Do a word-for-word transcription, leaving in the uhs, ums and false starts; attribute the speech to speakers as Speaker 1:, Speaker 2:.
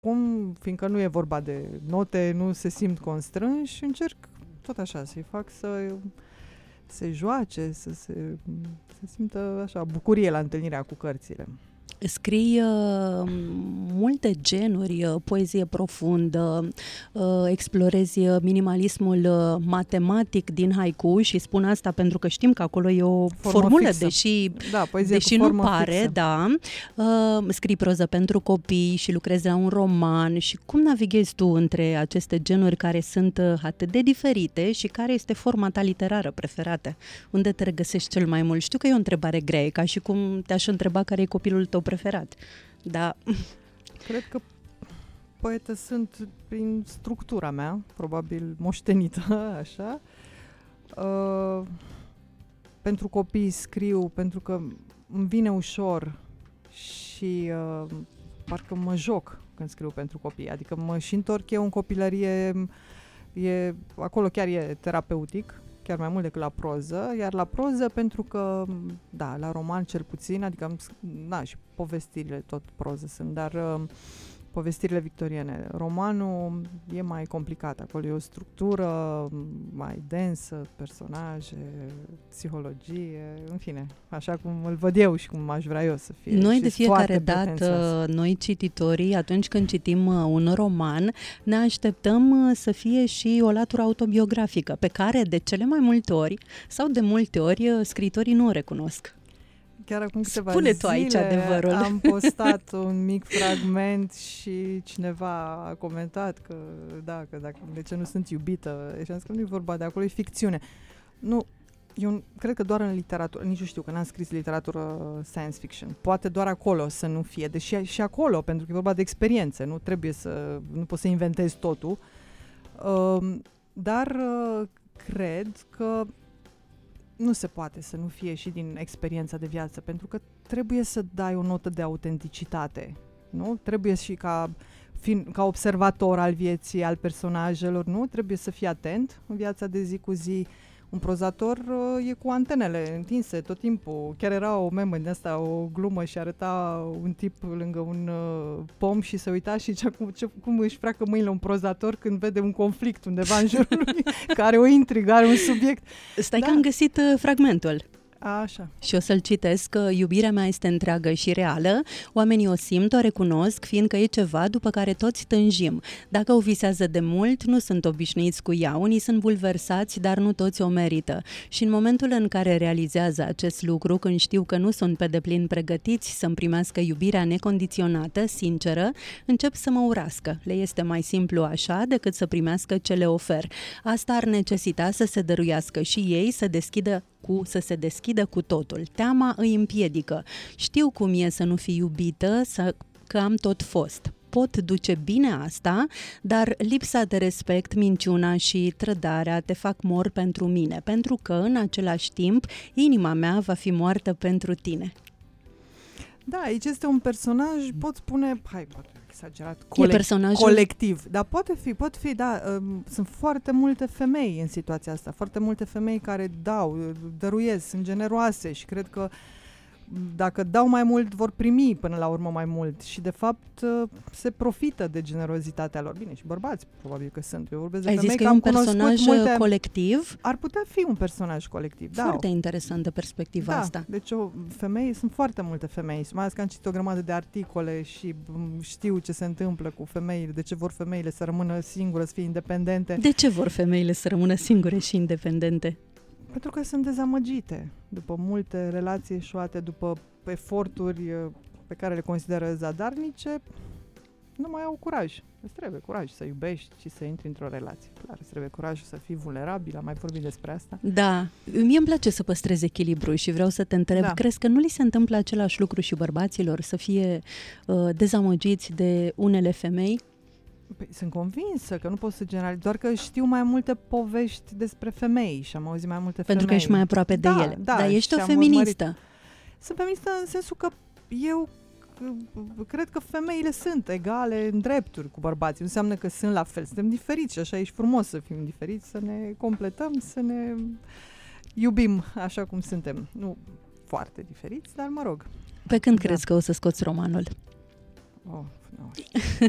Speaker 1: Acum, fiindcă nu e vorba de note, nu se simt constrânși, încerc tot așa să-i fac să se joace, să se să simtă așa bucurie la întâlnirea cu cărțile.
Speaker 2: Scrii uh, multe genuri, uh, poezie profundă, uh, explorezi minimalismul uh, matematic din haiku și spun asta pentru că știm că acolo e o formă formulă, fixă. deși,
Speaker 1: da,
Speaker 2: deși nu pare, fixă. da. Uh, scrii proză pentru copii și lucrezi la un roman și cum navighezi tu între aceste genuri care sunt uh, atât de diferite și care este forma ta literară preferată? Unde te regăsești cel mai mult? Știu că e o întrebare grea, ca și cum te-aș întreba care e copilul tău preferat. Da.
Speaker 1: Cred că poetă sunt prin structura mea, probabil moștenită, așa. Uh, pentru copii scriu pentru că îmi vine ușor și uh, parcă mă joc când scriu pentru copii. Adică mă și întorc eu în copilărie, e, acolo chiar e terapeutic, chiar mai mult decât la proză, iar la proză pentru că, da, la roman cel puțin, adică, da, și povestirile tot proză sunt, dar uh, povestirile victoriene. Romanul e mai complicat, acolo e o structură mai densă, personaje, psihologie, în fine, așa cum îl văd eu și cum aș vrea eu să fie.
Speaker 2: Noi de fiecare dată, noi cititorii, atunci când citim un roman, ne așteptăm să fie și o latură autobiografică, pe care de cele mai multe ori, sau de multe ori, scriitorii nu o recunosc.
Speaker 1: Chiar acum câteva
Speaker 2: Spune
Speaker 1: zile
Speaker 2: tu aici adevărul.
Speaker 1: Am postat un mic fragment și cineva a comentat că, da, că dacă, de ce nu sunt iubită, și am zis că nu e vorba de acolo, e ficțiune. Nu, eu cred că doar în literatură, nici nu știu, că n-am scris literatură science fiction, poate doar acolo să nu fie, deși și acolo, pentru că e vorba de experiențe, nu trebuie să, nu poți să inventezi totul, uh, dar uh, cred că nu se poate să nu fie și din experiența de viață, pentru că trebuie să dai o notă de autenticitate, nu? Trebuie și ca, fiind, ca observator al vieții, al personajelor, nu? Trebuie să fii atent în viața de zi cu zi. Un prozator uh, e cu antenele întinse tot timpul. Chiar era o memă din asta, o glumă și arăta un tip lângă un uh, pom și se uita și zicea cum, ce, cum își freacă mâinile un prozator când vede un conflict undeva în jurul lui, care o intrigă, are un subiect.
Speaker 2: Stai
Speaker 1: da.
Speaker 2: Că am găsit uh, fragmentul.
Speaker 1: Așa.
Speaker 2: Și o să-l citesc, că iubirea mea este întreagă și reală, oamenii o simt, o recunosc, fiindcă e ceva după care toți tânjim. Dacă o visează de mult, nu sunt obișnuiți cu ea, unii sunt bulversați, dar nu toți o merită. Și în momentul în care realizează acest lucru, când știu că nu sunt pe deplin pregătiți să-mi primească iubirea necondiționată, sinceră, încep să mă urască. Le este mai simplu așa decât să primească ce le ofer. Asta ar necesita să se dăruiască și ei, să deschidă cu să se deschidă cu totul. Teama îi împiedică. Știu cum e să nu fii iubită, să, că am tot fost. Pot duce bine asta, dar lipsa de respect, minciuna și trădarea te fac mor pentru mine, pentru că în același timp inima mea va fi moartă pentru tine.
Speaker 1: Da, aici este un personaj, pot spune, hai, poate exagerat, colect,
Speaker 2: personajul...
Speaker 1: colectiv, dar poate fi, pot fi, da, um, sunt foarte multe femei în situația asta, foarte multe femei care dau, dăruiesc, sunt generoase și cred că dacă dau mai mult, vor primi până la urmă mai mult și de fapt se profită de generozitatea lor. Bine, și bărbați probabil că sunt. Eu vorbesc de
Speaker 2: Ai
Speaker 1: femei
Speaker 2: zis că
Speaker 1: că
Speaker 2: e un
Speaker 1: am
Speaker 2: personaj
Speaker 1: multe...
Speaker 2: colectiv?
Speaker 1: Ar putea fi un personaj colectiv, da.
Speaker 2: Foarte interesantă perspectiva
Speaker 1: da,
Speaker 2: asta.
Speaker 1: Deci o femeie, sunt foarte multe femei, mai ales că am citit o grămadă de articole și știu ce se întâmplă cu femeile, de ce vor femeile să rămână singure, să fie independente.
Speaker 2: De ce vor femeile să rămână singure și independente?
Speaker 1: Pentru că sunt dezamăgite după multe relații eșuate, după eforturi pe care le consideră zadarnice, nu mai au curaj. Îți trebuie curaj să iubești și să intri într-o relație. Clar, îți trebuie curaj să fii vulnerabil, am mai vorbit despre asta.
Speaker 2: Da, mie îmi place să păstrez echilibru și vreau să te întreb, da. Crezi că nu li se întâmplă același lucru și bărbaților, să fie uh, dezamăgiți de unele femei?
Speaker 1: Păi, sunt convinsă că nu pot să generalizez, doar că știu mai multe povești despre femei și am auzit mai multe
Speaker 2: Pentru
Speaker 1: femei.
Speaker 2: Pentru că ești mai aproape de
Speaker 1: da,
Speaker 2: ele.
Speaker 1: Da,
Speaker 2: Dar ești o feministă.
Speaker 1: Urmărit. Sunt feministă în sensul că eu cred că femeile sunt egale în drepturi cu bărbații. Nu înseamnă că sunt la fel. Suntem diferiți și așa e frumos să fim diferiți, să ne completăm, să ne iubim așa cum suntem. Nu foarte diferiți, dar mă rog.
Speaker 2: Pe când
Speaker 1: da.
Speaker 2: crezi că o să scoți romanul?
Speaker 1: Oh, no.